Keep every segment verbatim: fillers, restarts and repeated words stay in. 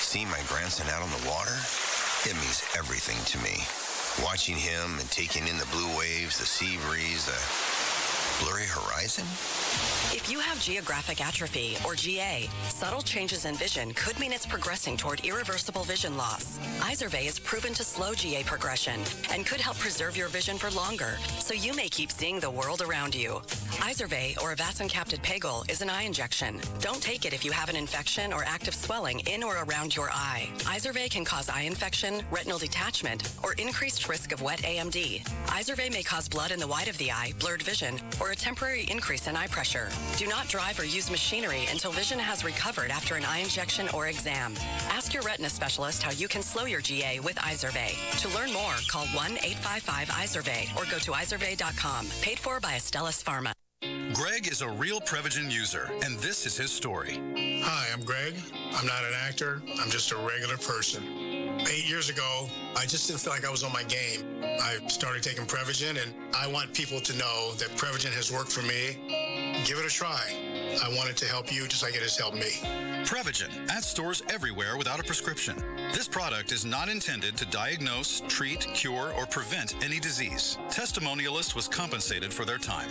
seeing my grandson out on the water, it means everything to me. Watching him and taking in the blue waves, the sea breeze, the blurry horizon. If you have geographic atrophy, or G A, subtle changes in vision could mean it's progressing toward irreversible vision loss. Izervay is proven to slow G A progression and could help preserve your vision for longer, so you may keep seeing the world around you. Izervay, or avacincaptad pegol, is an eye injection. Don't take it if you have an infection or active swelling in or around your eye. Izervay can cause eye infection, retinal detachment, or increased risk of wet A M D. Izervay may cause blood in the white of the eye, blurred vision, or a temporary increase in eye pressure. Do not drive or use machinery until vision has recovered after an eye injection or exam. Ask your retina specialist how you can slow your G A with Izervay. To learn more, call one eight five five Izervay or go to izervay dot com. Paid for by Astellas Pharma. Greg is a real Prevagen user, and this is his story. Hi, I'm Greg. I'm not an actor. I'm just a regular person. Eight years ago, I just didn't feel like I was on my game. I started taking Prevagen, and I want people to know that Prevagen has worked for me. Give it a try. I want it to help you just like it has helped me. Prevagen, at stores everywhere without a prescription. This product is not intended to diagnose, treat, cure, or prevent any disease. Testimonialist was compensated for their time.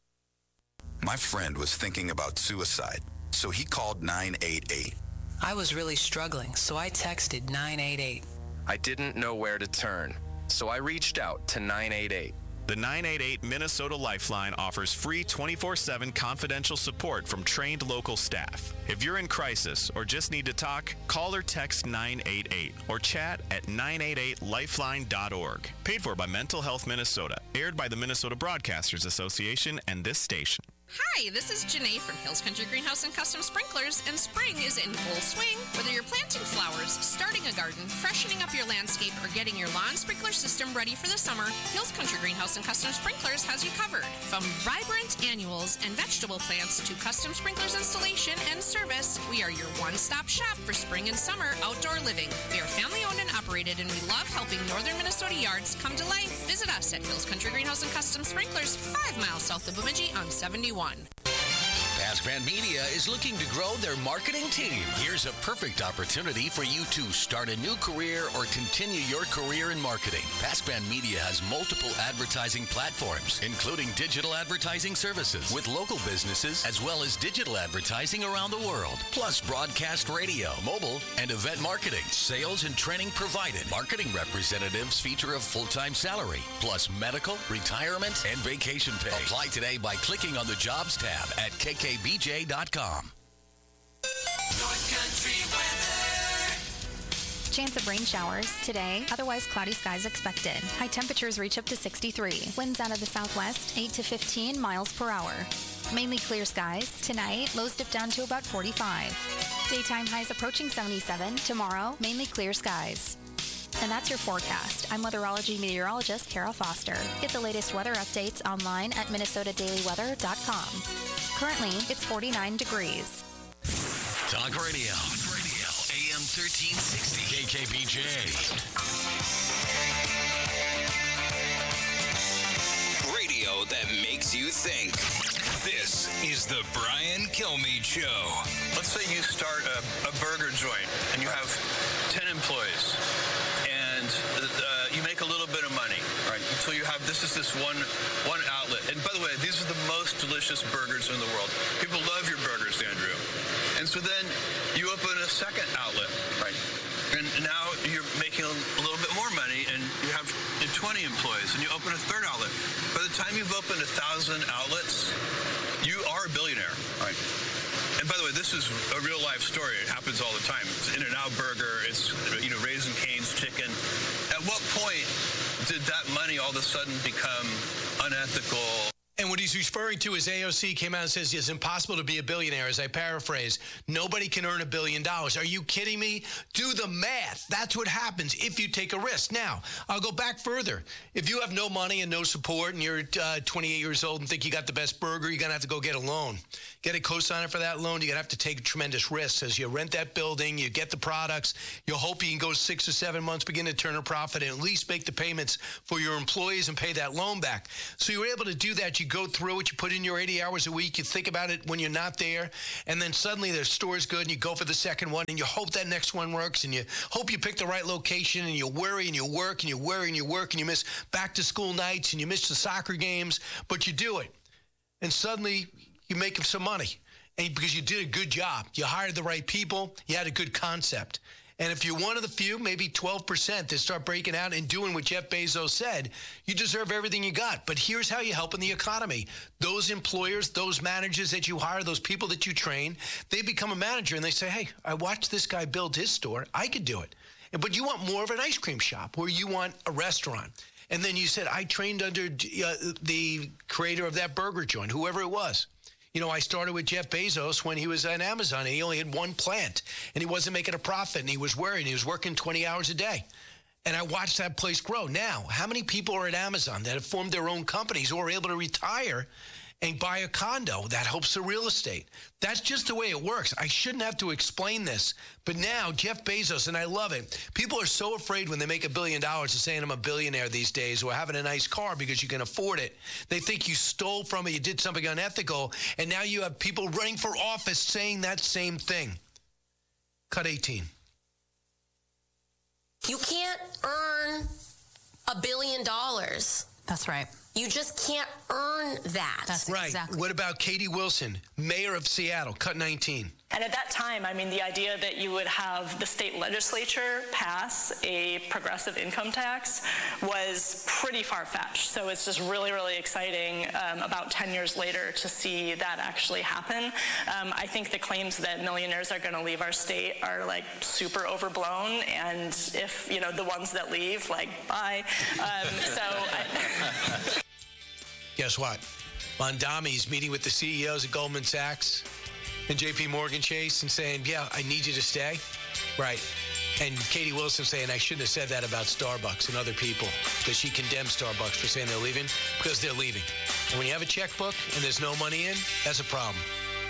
My friend was thinking about suicide, so he called nine eight eight. I was really struggling, so I texted nine eight eight. I didn't know where to turn, so I reached out to nine eight eight. The nine eight eight Minnesota Lifeline offers free twenty-four seven confidential support from trained local staff. If you're in crisis or just need to talk, call or text nine eight eight or chat at nine eight eight lifeline dot org. Paid for by Mental Health Minnesota. Aired by the Minnesota Broadcasters Association and this station. Hi, this is Janae from Hills Country Greenhouse and Custom Sprinklers, and spring is in full swing. Whether you're planting flowers, starting a garden, freshening up your landscape, or getting your lawn sprinkler system ready for the summer, Hills Country Greenhouse and Custom Sprinklers has you covered. From vibrant annuals and vegetable plants to custom sprinklers installation and service, we are your one-stop shop for spring and summer outdoor living. We are family-owned and operated, and we love helping northern Minnesota yards come to life. Visit us at Hills Country Greenhouse and Custom Sprinklers, five miles south of Bemidji on seventy-one. Pascman Media is looking to grow their marketing team. Here's a perfect opportunity for you to start a new career or continue your career in marketing. Pascman Media has multiple advertising platforms, including digital advertising services with local businesses, as well as digital advertising around the world, plus broadcast radio, mobile, and event marketing. Sales and training provided. Marketing representatives feature a full-time salary, plus medical, retirement, and vacation pay. Apply today by clicking on the Jobs tab at K K B J dot com. North Country weather. Chance of rain showers today, otherwise cloudy skies expected. High temperatures reach up to sixty-three. Winds out of the southwest, eight to fifteen miles per hour. Mainly clear skies. Tonight, lows dip down to about forty-five. Daytime highs approaching seventy-seven. Tomorrow, mainly clear skies. And that's your forecast. I'm weatherology meteorologist Kara Foster. Get the latest weather updates online at minnesota daily weather dot com. Currently, it's forty-nine degrees. Talk Radio. Talk Radio. A M thirteen sixty. K K B J. Radio that makes you think. This is the Brian Kilmeade Show. Let's say you start a, a burger joint and you have ten employees. And uh, you make a little bit of money, right? Until you have, this is this one one outlet. And by the way, these are the most delicious burgers in the world. People love your burgers, Andrew. And so then you open a second outlet, right? And now you're making a little bit more money, and you have twenty employees, and you open a third outlet. By the time you've opened a thousand outlets, you are a billionaire, right? And by the way, this is a real life story. It happens all the time. It's In-N-Out Burger. It's, you know, Raising Cane's Chicken. At what point did that money all of a sudden become unethical? And what he's referring to is A O C came out and says it's impossible to be a billionaire, as I paraphrase. Nobody can earn a billion dollars. Are you kidding me? Do the math. That's what happens if you take a risk. Now, I'll go back further. If you have no money and no support and you're uh, twenty-eight years old and think you got the best burger, you're going to have to go get a loan. Get a co-signer for that loan. You're going to have to take tremendous risks as you rent that building, you get the products, you hope you can go six or seven months, begin to turn a profit, and at least make the payments for your employees and pay that loan back. So you're able to do that. You go through it, you put in your eighty hours a week, you think about it when you're not there, and then suddenly the store's good, and you go for the second one, and you hope that next one works, and you hope you pick the right location, and you worry, and you work, and you worry, and you work, and you miss back-to-school nights, and you miss the soccer games, but you do it. And suddenly, you make some money, and because you did a good job. You hired the right people. You had a good concept. And if you're one of the few, maybe twelve percent that start breaking out and doing what Jeff Bezos said, you deserve everything you got. But here's how you help in the economy. Those employers, those managers that you hire, those people that you train, they become a manager and they say, hey, I watched this guy build his store. I could do it. But you want more of an ice cream shop or you want a restaurant. And then you said, I trained under uh, the creator of that burger joint, whoever it was. You know, I started with Jeff Bezos when he was at Amazon, and he only had one plant, and he wasn't making a profit, and he was worried. He was working twenty hours a day. And I watched that place grow. Now, how many people are at Amazon that have formed their own companies or are able to retire and buy a condo? That helps the real estate. That's just the way it works. I shouldn't have to explain this. But now, Jeff Bezos, and I love it, people are so afraid when they make a billion dollars of saying I'm a billionaire these days or having a nice car because you can afford it. They think you stole from it, you did something unethical, and now you have people running for office saying that same thing. Cut eighteen. You can't earn a billion dollars. That's right. You just can't earn that. That's right. Exactly. What about Katie Wilson, mayor of Seattle? Cut nineteen. And at that time, I mean, the idea that you would have the state legislature pass a progressive income tax was pretty far-fetched. So it's just really, really exciting um, about ten years later to see that actually happen. Um, I think the claims that millionaires are going to leave our state are like super overblown. And if, you know, the ones that leave, like, bye. Um, so I... Guess what? Mondami's meeting with the C E Os at Goldman Sachs and J P Morgan Chase and saying, yeah, I need you to stay. Right. And Katie Wilson saying, I shouldn't have said that about Starbucks and other people, because she condemned Starbucks for saying they're leaving, because they're leaving. And when you have a checkbook and there's no money in, that's a problem.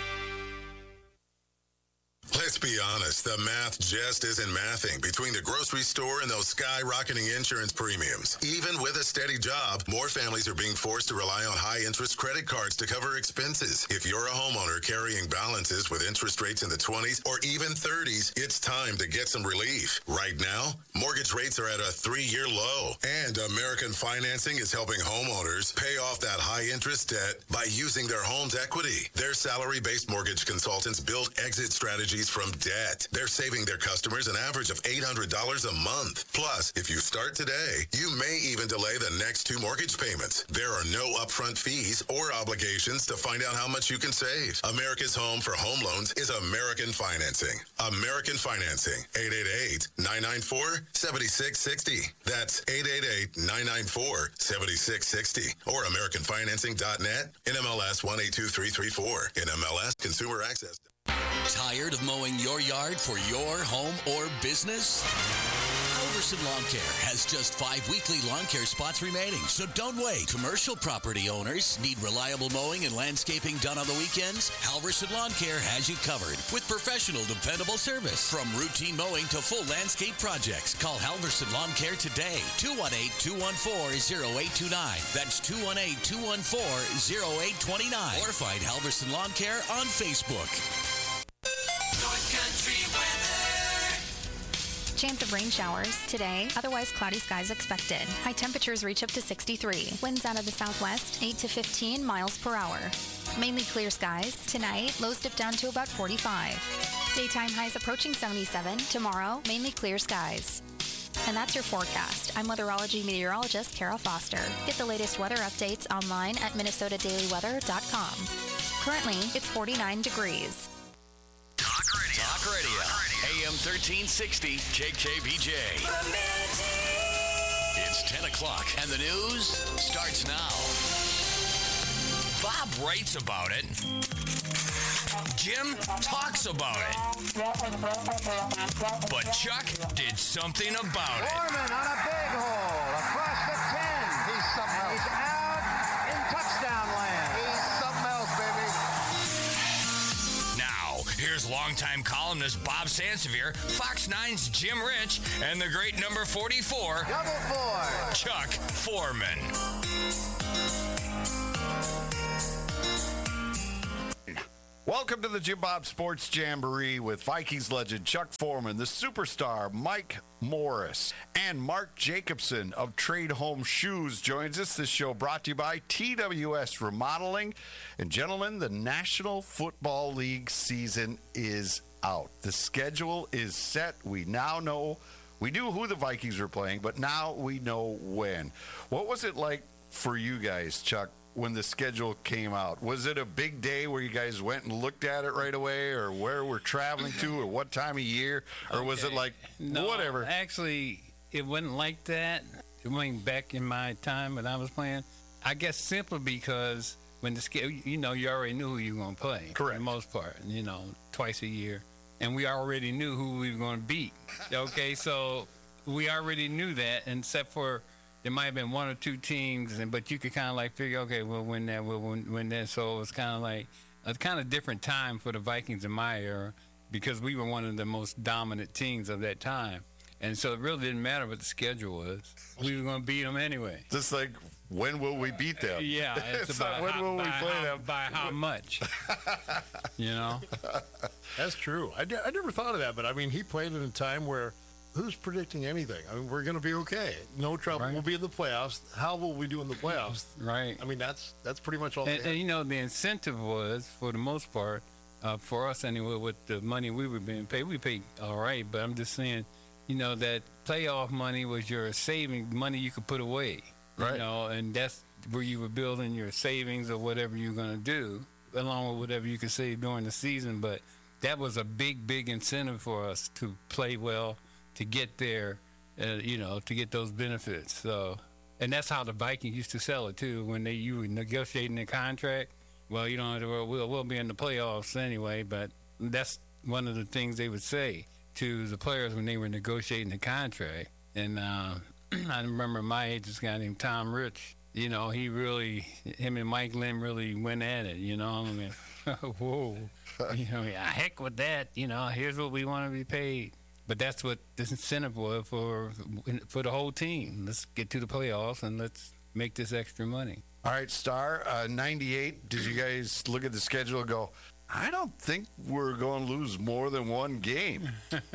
Let's be honest, the math just isn't mathing between the grocery store and those skyrocketing insurance premiums. Even with a steady job, more families are being forced to rely on high-interest credit cards to cover expenses. If you're a homeowner carrying balances with interest rates in the twenties or even thirties, it's time to get some relief. Right now, mortgage rates are at a three-year low, and American Financing is helping homeowners pay off that high-interest debt by using their home's equity. Their salary-based mortgage consultants build exit strategies from debt. They're saving their customers an average of eight hundred dollars a month. Plus, if you start today, you may even delay the next two mortgage payments. There are no upfront fees or obligations to find out how much you can save. America's home for home loans is American Financing. American Financing, eight eight eight, nine nine four, seven six six zero. That's eight eight eight, nine nine four, seven six six zero or american financing dot net, N M L S one eight two three three four, N M L S Consumer Access. Tired of mowing your yard for your home or business? Halverson Lawn Care has just five weekly lawn care spots remaining, so don't wait. Commercial property owners need reliable mowing and landscaping done on the weekends? Halverson Lawn Care has you covered with professional, dependable service. From routine mowing to full landscape projects, call Halverson Lawn Care today. two one eight, two one four, zero eight two nine. That's two one eight, two one four, zero eight two nine. Or find Halverson Lawn Care on Facebook. North Country weather. Chance of rain showers today. Otherwise, cloudy skies expected. High temperatures reach up to sixty-three. Winds out of the southwest, eight to fifteen miles per hour. Mainly clear skies. Tonight, lows dip down to about forty-five. Daytime highs approaching seventy-seven. Tomorrow, mainly clear skies. And that's your forecast. I'm weatherology meteorologist Kara Foster. Get the latest weather updates online at minnesota daily weather dot com. Currently, it's forty-nine degrees. Talk Radio. Talk Radio. A M thirteen sixty K K B J. It's ten o'clock and the news starts now. Bob writes about it. Jim talks about it. But Chuck did something about it. Foreman on a big hole across the ten. He's something else. He's out in touchdown land. He's something else, baby. Now, here's longtime columnist Bob Sansevier, Fox nine's Jim Rich, and the great number forty-four, Double four, Chuck Foreman. Welcome to the Jim Bob Sports Jamboree with Vikings legend Chuck Foreman, the superstar Mike Morris, and Mark Jacobson of Trade Home Shoes joins us. This show brought to you by T W S Remodeling. And gentlemen, the National Football League season is out. The schedule is set. We now know, we knew who the Vikings were playing, but now we know when. What was it like for you guys, Chuck, when the schedule came out? Was it a big day where you guys went and looked at it right away, or where we're traveling to, or what time of year, or okay. was it like no, whatever? Actually, it wasn't like that. It went back in my time when I was playing. I guess simply because when the schedule, you know, you already knew who you were going to play. Correct. For the most part, you know, twice a year. And we already knew who we were going to beat. Okay, so we already knew that, except for there might have been one or two teams, and but you could kind of like figure, okay, we'll win that, we'll win, win that. So it was kind of like a kind of different time for the Vikings in my era because we were one of the most dominant teams of that time. And so it really didn't matter what the schedule was. We were going to beat them anyway. Just like, when will we beat them? Yeah, it's, it's about when how, will we play how, them? by how much, you know? That's true. I, I never thought of that, but I mean, he played in a time where who's predicting anything? I mean, we're going to be okay. No trouble. Right. We'll be in the playoffs. How will we do in the playoffs? Right. I mean, that's that's pretty much all. And, and you know, the incentive was, for the most part, uh, for us anyway, with the money we were being paid, we paid all right. But I'm just saying, you know, that playoff money was your saving money you could put away. Right. You know, and that's where you were building your savings or whatever you're going to do, along with whatever you could save during the season. But that was a big, big incentive for us to play well, to get there, uh, you know, to get those benefits. So, and that's how the Vikings used to sell it too. When they you were negotiating the contract, well, you know, we'll we'll be in the playoffs anyway. But that's one of the things they would say to the players when they were negotiating the contract. And uh, I remember my agent's guy named Tom Rich. You know, he really, him and Mike Lim really went at it. You know, I mean, whoa, you know, yeah, heck with that. You know, here's what we want to be paid. But that's what this incentive was for for the whole team. Let's get to the playoffs and let's make this extra money. All right, Star, uh, ninety-eight, did you guys look at the schedule and go, I don't think we're going to lose more than one game?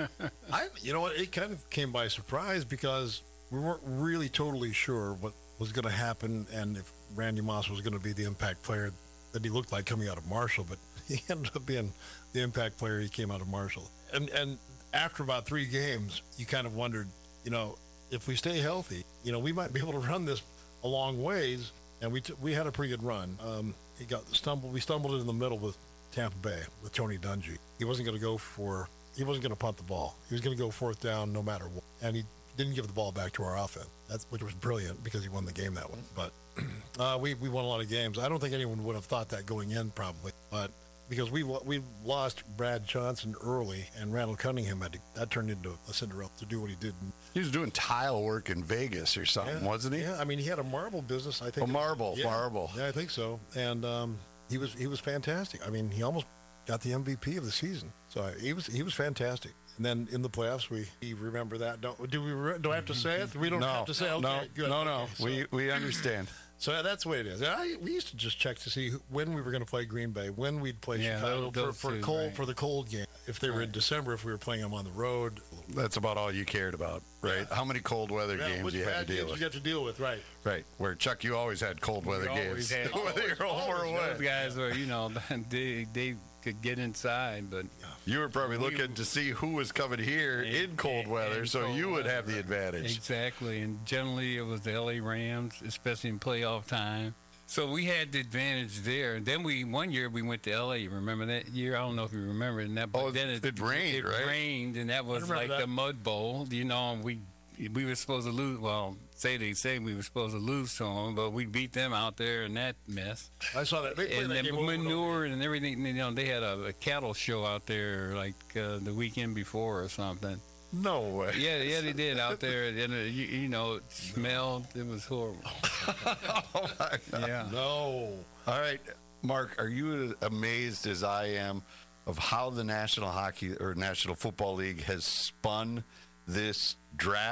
I, you know what, it kind of came by surprise because we weren't really totally sure what was going to happen and if Randy Moss was going to be the impact player that he looked like coming out of Marshall, but he ended up being the impact player he came out of Marshall. And and after about three games, you kind of wondered, you know, if we stay healthy, you know, we might be able to run this a long ways. And we t- we had a pretty good run. Um, he got stumbled. We stumbled in the middle with Tampa Bay with Tony Dungy. He wasn't going to go for. He wasn't going to punt the ball. He was going to go fourth down no matter what. And he didn't give the ball back to our offense. That's which was brilliant because he won the game that way. But uh, we we won a lot of games. I don't think anyone would have thought that going in probably, but. Because we we lost Brad Johnson early, and Randall Cunningham had to, that turned into a Cinderella to do what he did. He was doing tile work in Vegas or something, yeah, wasn't he? Yeah, I mean he had a marble business, I think. A marble, yeah, marble. Yeah, I think so. And um, he was he was fantastic. I mean, he almost got the M V P of the season. So he was he was fantastic. And then in the playoffs, we, we remember that. Don't do we? Do I have to say it? We don't no, have to say. Okay, no, good. no, no. Okay, so. We we understand. So that's the way it is. I, we used to just check to see who, when we were going to play Green Bay, when we'd play yeah, Chicago those, for, those for two, cold right. for the cold game. If they were right. in December, if we were playing them on the road, that's about all you cared about, right? Yeah. How many cold weather yeah, games which you had to deal games with? You got to deal with, right? Right. Where Chuck, you always had cold weather we games, had, whether you're home or away. Those guys were, you know, they they could get inside, but you were probably we, looking to see who was coming here in, in cold weather, in so cold you would weather. have the advantage. Exactly, and generally it was the L A Rams, especially in playoff time. So we had the advantage there. And then we one year we went to L A. You remember that year? I don't know if you remember that. But oh, then it, it rained, it right? It rained, and that was like that. the Mud Bowl. You know, and we we were supposed to lose. Well, say they say we were supposed to lose to them, but we beat them out there in that mess. I saw that. They and that then manure and everything. You know, they had a, a cattle show out there like uh, the weekend before or something. No way. Yeah, yeah, they did out there, and uh, you, you know, it smelled. It was horrible. Oh my God. Yeah. No. All right, Mark, are you amazed as I am of how the National Hockey or National Football League has spun this draft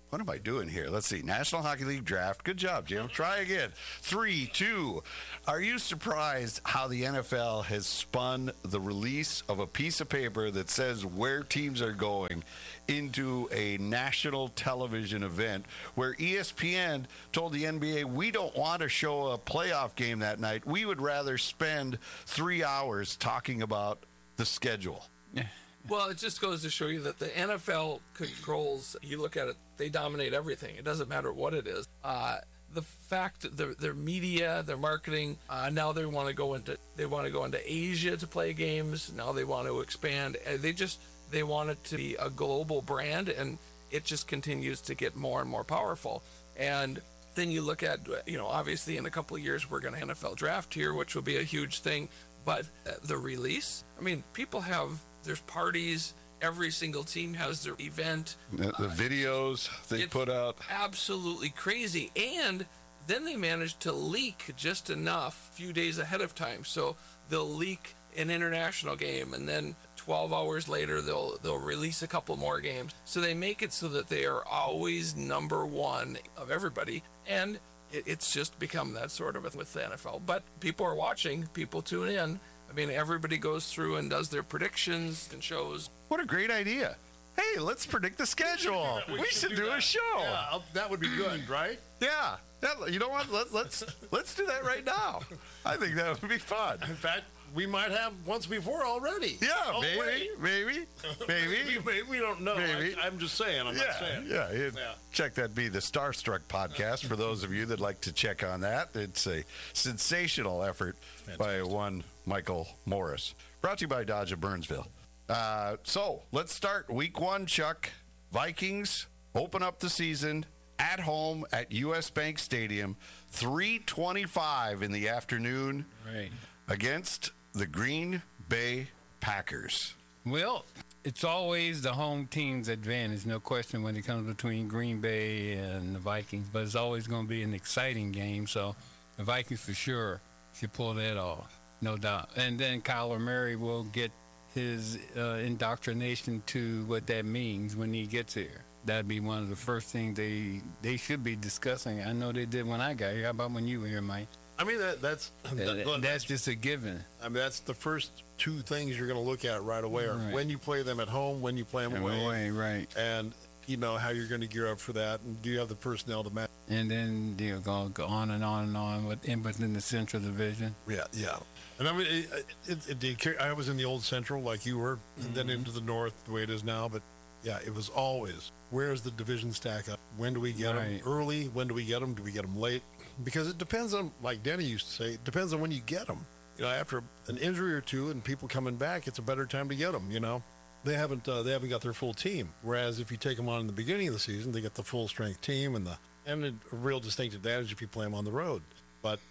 What am I doing here? Let's see. National Hockey League draft. Good job, Jim. Try again. Three, two. Are you surprised how the N F L has spun the release of a piece of paper that says where teams are going into a national television event where E S P N told the N B A, we don't want to show a playoff game that night. We would rather spend three hours talking about the schedule. Yeah. Well, it just goes to show you that the N F L controls, you look at it, they dominate everything. It doesn't matter what it is. Uh, the fact that their, their media, their marketing, uh, now they want to go into they want to go into Asia to play games. Now they want to expand. Uh, They just they want it to be a global brand, and it just continues to get more and more powerful. And then you look at, you know, obviously in a couple of years we're going to N F L draft here, which will be a huge thing. But uh, the release, I mean, people have. There's parties. Every single team has their event. The, the Uh, videos they it's put out. Absolutely crazy. And then they managed to leak just enough a few days ahead of time. So they'll leak an international game, and then twelve hours later they'll they'll release a couple more games. So they make it so that they are always number one of everybody. And it, it's just become that sort of with the N F L. But people are watching. People tune in. I mean, everybody goes through and does their predictions and shows. What a great idea. Hey, let's predict the schedule. We, we should, should do, do a show. Yeah, I'll, that would be good, right? Yeah. That, you know what? Let, let's let's do that right now. I think that would be fun. In fact, we might have once before already. Yeah, oh, maybe, wait. maybe, maybe, maybe, maybe. We don't know. Maybe. I, I'm just saying. I'm yeah, not saying. Yeah, yeah. Check that be the Starstruck podcast for those of you that like to check on that. It's a sensational effort Fantastic. by one Michael Morris. Brought to you by Dodge of Burnsville. Uh, so let's start week one, Chuck. Vikings open up the season at home at U S Bank Stadium, three twenty-five in the afternoon, right, against the Green Bay Packers. Well, it's always the home team's advantage, no question, when it comes between Green Bay and the Vikings. But it's always going to be an exciting game, so the Vikings for sure should pull that off, no doubt. And then Kyler Murray will get his uh, indoctrination to what that means when he gets here. That'd be one of the first things they they should be discussing. I know they did when I got here. How about when you were here, Mike? I mean, that, that's that, that, that's just a given. I mean, that's the first two things you're going to look at right away are right. when you play them at home, when you play them and away, away, right? And you know how you're going to gear up for that, and do you have the personnel to match? And then you know, go, go on and on and on with in within the Central Division. Yeah, yeah. And I mean, it, it, it, it, I was in the old Central like you were, and mm-hmm. then into the North the way it is now. But yeah, it was always, where's the division stack up? When do we get right. them early? When do we get them? Do we get them late? Because it depends on, like Denny used to say, it depends on when you get them. You know, after an injury or two and people coming back, it's a better time to get them. You know, they haven't uh, they haven't got their full team. Whereas if you take them on in the beginning of the season, they get the full strength team and the and a real distinct advantage if you play them on the road. But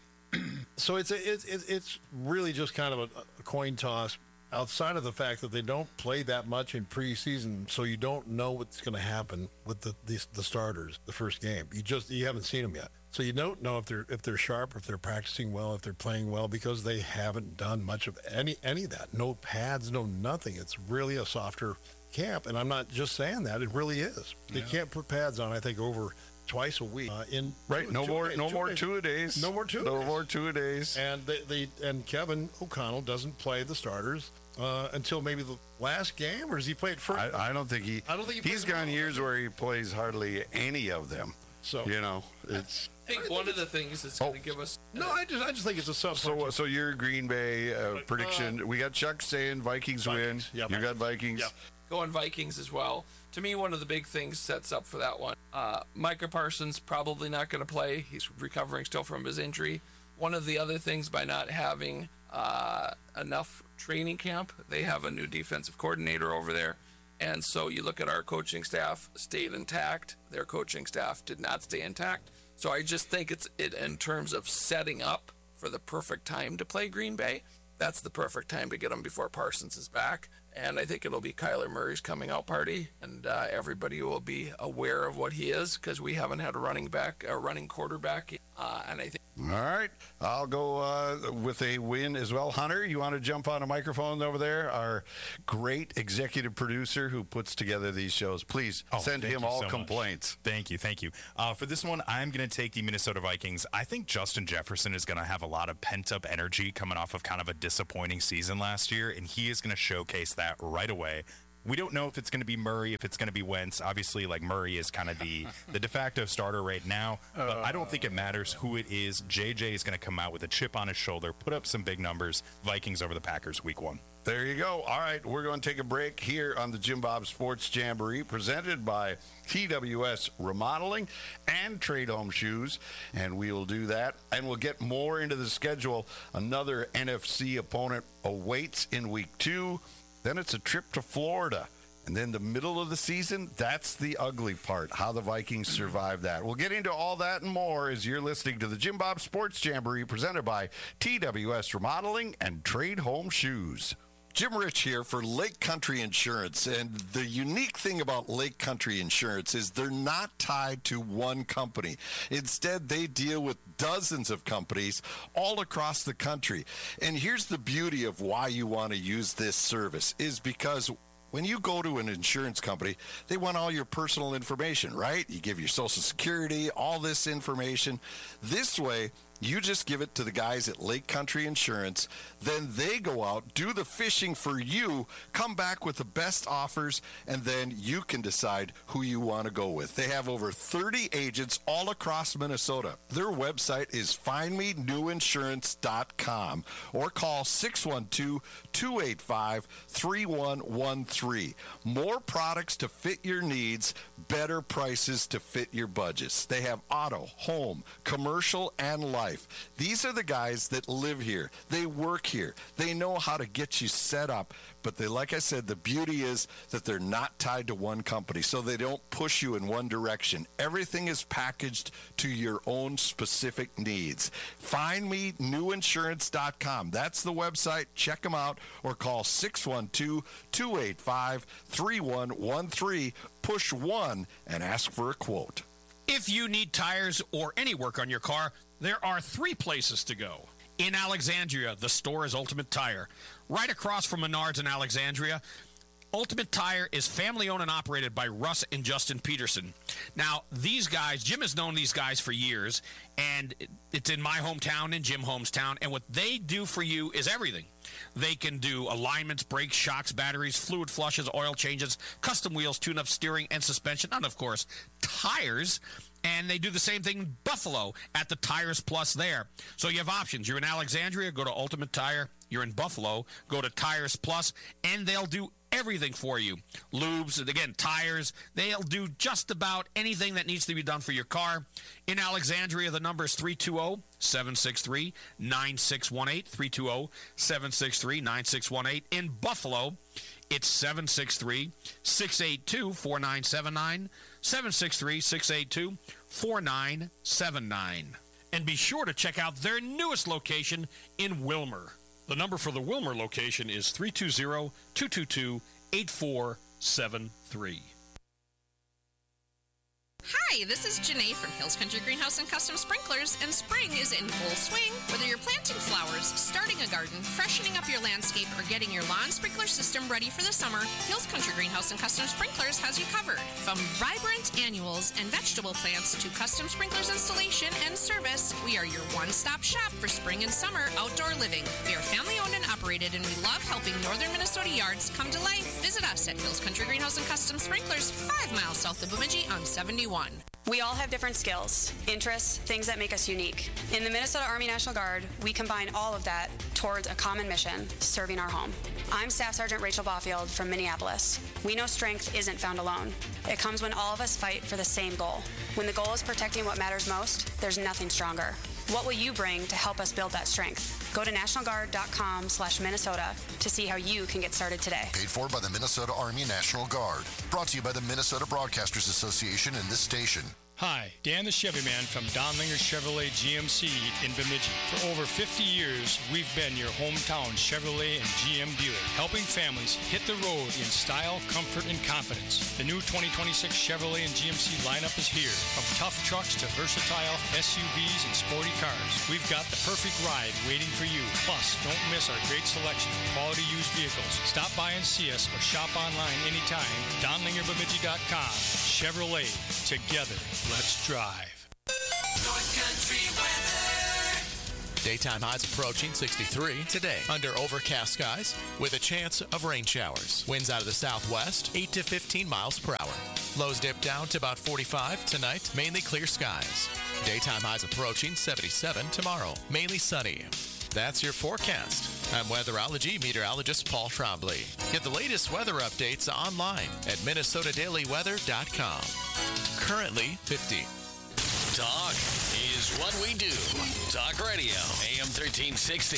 so it's a, it's it's really just kind of a, a coin toss. Outside of the fact that they don't play that much in preseason, so you don't know what's going to happen with the, the the starters the first game. You just you haven't seen them yet, so you don't know if they're if they're sharp, if they're practicing well, if they're playing well, because they haven't done much of any any of that. No pads, no nothing. It's really a softer camp, and I'm not just saying that. It really is. They yeah. can't put pads on. I think over twice a week. Uh, in right, two, no two more, days, no two more days. two a days. No more two. No days. more two a days. And they, they and Kevin O'Connell doesn't play the starters uh, until maybe the last game, or does he play it first? I, I don't think he. I don't think he he's gone years where he plays hardly any of them. So you know, it's. I think one of the things that's going to give us. No, I just I just think it's a sub. So so your Green Bay uh, prediction? Uh, we got Chuck saying Vikings, Vikings win. Yep. You got Vikings. Yep. Going Vikings as well. To me, one of the big things sets up for that one. Uh, Micah Parsons probably not going to play. He's recovering still from his injury. One of the other things, by not having uh, enough training camp, they have a new defensive coordinator over there. And so you look at our coaching staff stayed intact. Their coaching staff did not stay intact. So I just think it's it in terms of setting up for the perfect time to play Green Bay. That's the perfect time to get them before Parsons is back. And I think it'll be Kyler Murray's coming out party, and uh, everybody will be aware of what he is, because we haven't had a running back, a running quarterback. Uh, and I think All right. I'll go uh, with a win as well. Hunter, you want to jump on a microphone over there? Our great executive producer who puts together these shows. Please Oh, send thank him you all so much. complaints. Thank you, thank you. Uh, for this one, I'm going to take the Minnesota Vikings. I think Justin Jefferson is going to have a lot of pent-up energy coming off of kind of a disappointing season last year, and he is going to showcase that right away. We don't know if it's going to be Murray, if it's going to be Wentz. Obviously, like Murray is kind of the, the de facto starter right now, but I don't think it matters who it is. J J is going to come out with a chip on his shoulder, put up some big numbers. Vikings over the Packers week one. There you go. All right, we're going to take a break here on the Jim Bob Sports Jamboree, presented by T W S Remodeling and Trade Home Shoes, and we will do that, and we'll get more into the schedule. Another N F C opponent awaits in week two. Then it's a trip to Florida. And then the middle of the season, that's the ugly part, how the Vikings survive that. We'll get into all that and more as you're listening to the Jim Bob Sports Jamboree, presented by T W S Remodeling and Trade Home Shoes. Jim Rich here for Lake Country Insurance, and the unique thing about Lake Country Insurance is they're not tied to one company. Instead, they deal with dozens of companies all across the country. And here's the beauty of why you want to use this service, is because when you go to an insurance company, they want all your personal information, right? You give your Social Security, all this information. This way, you just give it to the guys at Lake Country Insurance. Then they go out, do the fishing for you, come back with the best offers, and then you can decide who you want to go with. They have over thirty agents all across Minnesota. Their website is find me new insurance dot com or call six one two, two eight five, three one one three. More products to fit your needs, better prices to fit your budgets. They have auto, home, commercial, and life. These are the guys that live here. They work here. They know how to get you set up. But they, like I said, the beauty is that they're not tied to one company, so they don't push you in one direction. Everything is packaged to your own specific needs. find me new insurance dot com. That's the website. Check them out or call six one two, two eight five, three one one three. Push one and ask for a quote. If you need tires or any work on your car, there are three places to go. In Alexandria, the store is Ultimate Tire. Right across from Menards in Alexandria, Ultimate Tire is family-owned and operated by Russ and Justin Peterson. Now, these guys, Jim has known these guys for years, and it's in my hometown, in Jim Holmes' town, and what they do for you is everything. They can do alignments, brakes, shocks, batteries, fluid flushes, oil changes, custom wheels, tune-up, steering, and suspension, and, of course, tires. And they do the same thing in Buffalo at the Tires Plus there. So you have options. You're in Alexandria, go to Ultimate Tire. You're in Buffalo, go to Tires Plus, and they'll do everything for you. Lubes, and again, tires. They'll do just about anything that needs to be done for your car. In Alexandria, the number is three two zero, seven six three, nine six one eight, three two zero, seven six three, nine six one eight. In Buffalo, it's seven six three, six eight two, four nine seven nine, seven six three, six eight two, four nine seven nine. And be sure to check out their newest location in Wilmer. The number for the Wilmer location is three two zero, two two two, eight four seven three. Hi, this is Janae from Hills Country Greenhouse and Custom Sprinklers, and spring is in full swing. Whether you're planting flowers, starting a garden, freshening up your landscape, or getting your lawn sprinkler system ready for the summer, Hills Country Greenhouse and Custom Sprinklers has you covered. From vibrant annuals and vegetable plants to custom sprinklers installation and service, we are your one-stop shop for spring and summer outdoor living. We are family-owned and operated, and we love helping northern Minnesota yards come to life. Visit us at Hills Country Greenhouse and Custom Sprinklers, five miles south of Bemidji on seventy-one. We all have different skills, interests, things that make us unique. In the Minnesota Army National Guard, we combine all of that towards a common mission, serving our home. I'm Staff Sergeant Rachel Baufield from Minneapolis. We know strength isn't found alone. It comes when all of us fight for the same goal. When the goal is protecting what matters most, there's nothing stronger. What will you bring to help us build that strength? Go to national guard dot com slash Minnesota to see how you can get started today. Paid for by the Minnesota Army National Guard. Brought to you by the Minnesota Broadcasters Association and this station. Hi, Dan the Chevy Man from Donlinger Chevrolet G M C in Bemidji. For over fifty years, we've been your hometown Chevrolet and G M dealer, helping families hit the road in style, comfort, and confidence. The new twenty twenty-six Chevrolet and G M C lineup is here. From tough trucks to versatile S U Vs and sporty cars, we've got the perfect ride waiting for you. Plus, don't miss our great selection of quality used vehicles. Stop by and see us or shop online anytime. Donlinger Bemidji dot com. Chevrolet. Together, let's drive. North Country weather. Daytime highs approaching sixty-three today under overcast skies with a chance of rain showers. Winds out of the southwest, eight to fifteen miles per hour. Lows dip down to about forty-five tonight, mainly clear skies. Daytime highs approaching seventy-seven tomorrow, mainly sunny. That's your forecast. I'm weatherology meteorologist Paul Trombley. Get the latest weather updates online at Minnesota Daily Weather dot com. Currently fifty. Talk is what we do. Talk Radio, A M thirteen sixty,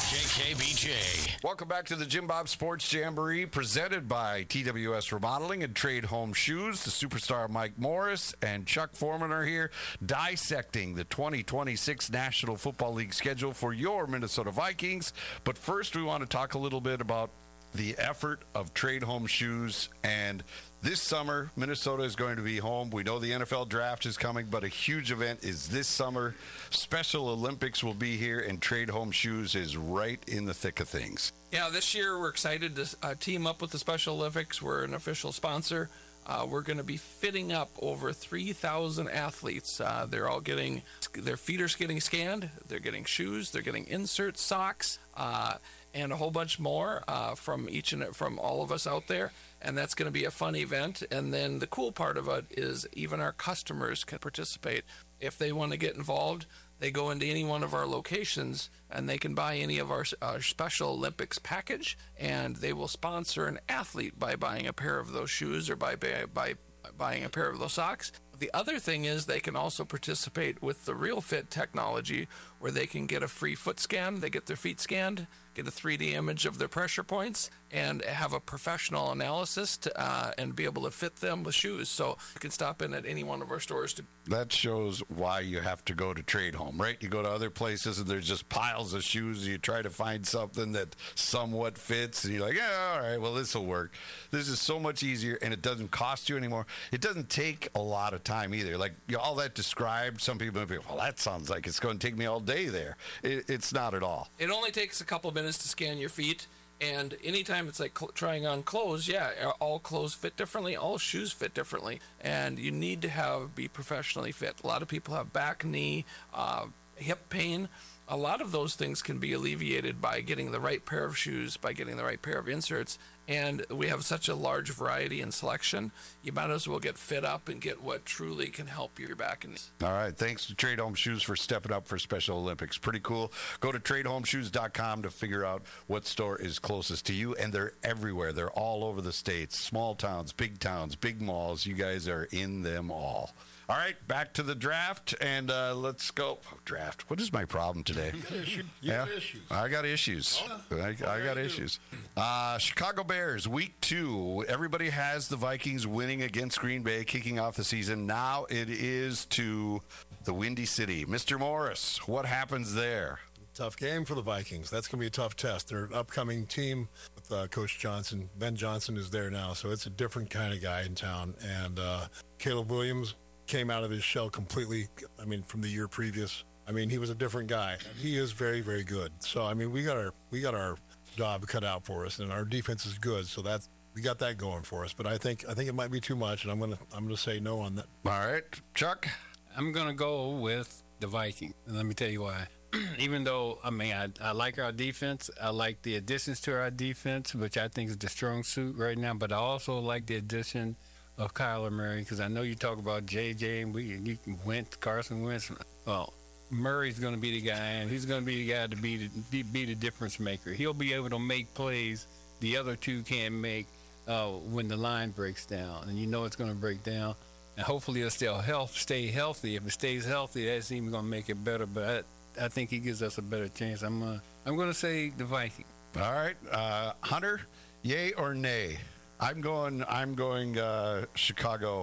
K K B J. Welcome back to the Jim Bob Sports Jamboree, presented by T W S Remodeling and Trade Home Shoes. The superstar Mike Morris and Chuck Foreman are here dissecting the twenty twenty-six National Football League schedule for your Minnesota Vikings. But first, we want to talk a little bit about the effort of Trade Home Shoes. And this summer, Minnesota is going to be home. We know the N F L draft is coming, but a huge event is this summer. Special Olympics will be here, and Trade Home Shoes is right in the thick of things. Yeah, this year we're excited to uh, team up with the Special Olympics. We're an official sponsor. Uh, we're going to be fitting up over three thousand athletes. Uh, they're all getting, their feet are getting scanned. They're getting shoes. They're getting inserts, socks, uh, and a whole bunch more uh, from each and from all of us out there. And that's going to be a fun event. And then the cool part of it is even our customers can participate. If they want to get involved, they go into any one of our locations and they can buy any of our, our Special Olympics package, and they will sponsor an athlete by buying a pair of those shoes or by, by, by buying a pair of those socks. The other thing is they can also participate with the Real Fit technology, where they can get a free foot scan. They get their feet scanned, get a three D image of their pressure points, and have a professional analysis to, uh, and be able to fit them with shoes. So you can stop in at any one of our stores. To That shows why you have to go to Trade Home, right? You go to other places and there's just piles of shoes. You try to find something that somewhat fits, and you're like, yeah, all right, well, this will work. This is so much easier, and it doesn't cost you anymore. It doesn't take a lot of time either. Like, you know, all that described, some people would be, well, that sounds like it's going to take me all day there. It, it's not at all. It only takes a couple minutes to scan your feet. And anytime it's like cl- trying on clothes, yeah, all clothes fit differently, all shoes fit differently, and you need to have be professionally fit. A lot of people have back, knee, uh, hip pain. A lot of those things can be alleviated by getting the right pair of shoes, by getting the right pair of inserts, and we have such a large variety and selection. You might as well get fit up and get what truly can help your back and knees. All right. Thanks to Trade Home Shoes for stepping up for Special Olympics. Pretty cool. Go to trade home shoes dot com to figure out what store is closest to you, and they're everywhere. They're all over the states, small towns, big towns, big malls. You guys are in them all. All right, back to the draft, and uh, let's go. Oh, draft. What is my problem today? You got issues. You got issues. I got issues. Oh, I, I got issues. Uh, Chicago Bears, week two. Everybody has the Vikings winning against Green Bay, kicking off the season. Now it is to the Windy City. Mister Morris, what happens there? Tough game for the Vikings. That's going to be a tough test. They're an upcoming team with uh, Coach Johnson. Ben Johnson is there now, so it's a different kind of guy in town. And uh, Caleb Williams came out of his shell completely. I mean, from the year previous. I mean, he was a different guy. He is very, very good. So, I mean, we got our we got our job cut out for us, and our defense is good. So that's we got that going for us. But I think I think it might be too much, and I'm gonna I'm gonna say no on that. All right, Chuck. I'm gonna go with the Vikings, and let me tell you why. Even though, I mean, I, I like our defense. I like the additions to our defense, which I think is the strong suit right now. But I also like the addition of Kyler Murray, because I know you talk about J J and we you Wentz, Carson Wentz. Well, Murray's going to be the guy, and he's going to be the guy to be the, be, be the difference maker. He'll be able to make plays the other two can't make uh, when the line breaks down, and you know it's going to break down. And hopefully it'll still health, stay healthy. If it stays healthy, that's even going to make it better. But I, I think he gives us a better chance. I'm uh, I'm going to say the Vikings. All right, uh, Hunter, yay or nay? I'm going. I'm going uh, Chicago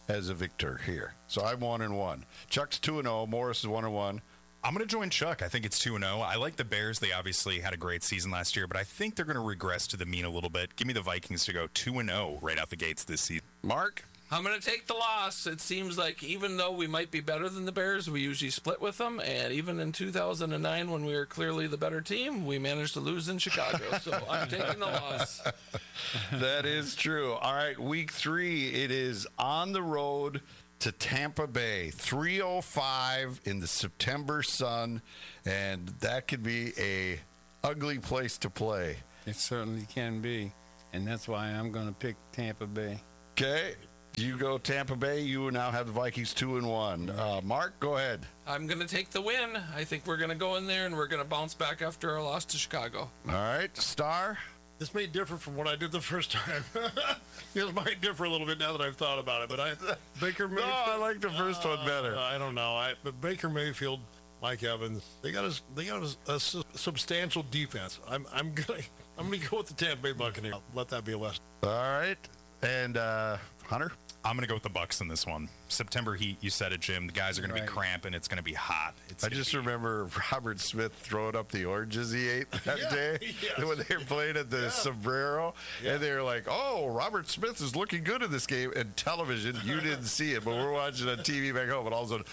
as a victor here. So I'm one and one. Chuck's two and zero. Morris is one and one. I'm going to join Chuck. I think it's two and oh. I like the Bears. They obviously had a great season last year, but I think they're going to regress to the mean a little bit. Give me the Vikings to go two and oh right out the gates this season. Mark? I'm going to take the loss. It seems like even though we might be better than the Bears, we usually split with them. And even in two thousand nine, when we were clearly the better team, we managed to lose in Chicago. So I'm taking the loss. That is true. All right, week three, it is on the road to Tampa Bay, three oh five in the September sun, and that could be a ugly place to play. It certainly can be, and that's why I'm going to pick Tampa Bay. Okay, you go Tampa Bay. You now have the Vikings two and one. Uh, Mark, go ahead. I'm going to take the win. I think we're going to go in there and we're going to bounce back after our loss to Chicago. All right, Star. This may differ from what I did the first time. This might differ a little bit now that I've thought about it. But I, Baker Mayfield. No, I like the first uh, one better. I don't know. I, but Baker Mayfield, Mike Evans, they got a, they got a, a su- substantial defense. I'm, I'm gonna, I'm gonna go with the Tampa Bay Buccaneers. Let that be a lesson. All right, and uh, Hunter. I'm going to go with the Bucks in this one. September heat, you said it, Jim. The guys are going right. to be cramping. It's going to be hot. It's I just be... remember Robert Smith throwing up the oranges he ate that yeah, day yes. when they were playing at the yeah. Sombrero. Yeah. And they were like, oh, Robert Smith is looking good in this game. And television, you didn't see it, but we're watching on T V back home. And all of a sudden,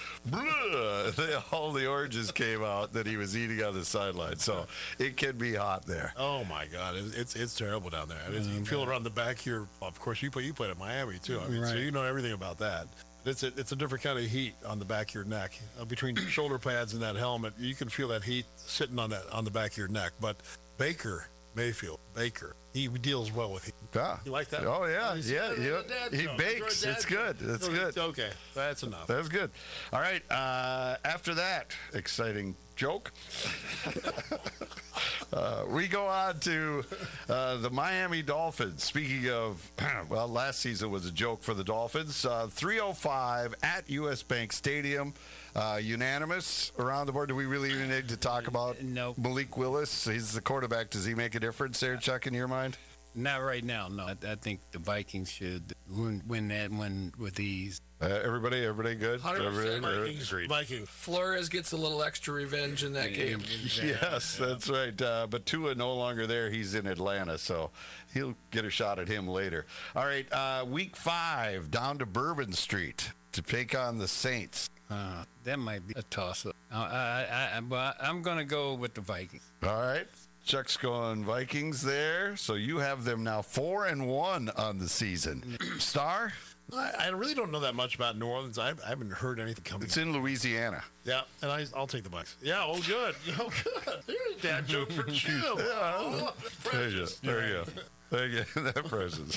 blah, all the oranges came out that he was eating on the sideline. So it can be hot there. Oh, my God. It's it's, it's terrible down there. I mean, you can feel it around the back here. Of course, you, play, you played at Miami, too. I mean, right. So you know everything about that. It's a, it's a different kind of heat on the back of your neck. Uh, between shoulder pads and that helmet, you can feel that heat sitting on that on the back of your neck. But Baker Mayfield, Baker, he deals well with heat. Yeah. You like that? Oh, yeah. Yeah. yeah. He show. bakes. It's good. It's good. Okay. That's enough. That's good. All right. Uh, after that exciting joke, uh, we go on to uh, the Miami Dolphins. Speaking of, well, last season was a joke for the Dolphins. Uh, three oh five at U S. Bank Stadium. Uh, unanimous around the board. Do we really even need to talk about no. Malik Willis? He's the quarterback. Does he make a difference there, Chuck, in your mind? Not right now, no. I, I think the Vikings should win, win that one with ease. Uh, everybody, everybody good? one hundred percent Everybody, Vikings. Vikings. Flores gets a little extra revenge in that yeah, game. Exactly. Yes, yeah. That's right. Uh, but Tua no longer there. He's in Atlanta, so he'll get a shot at him later. All right, uh, week five, down to Bourbon Street to take on the Saints. Uh, that might be a toss-up. Uh, I, I, I, but I'm going to go with the Vikings. All right. Chuck's going Vikings there. So you have them now four and one on the season. Star? I, I really don't know that much about New Orleans. I, I haven't heard anything coming. It's in Louisiana. Yeah, and I, I'll take the Bucks. Yeah, oh, good. Oh, good. There's a dad joke for Jim. Yeah, oh, there you go. There you go. There you go. That presence.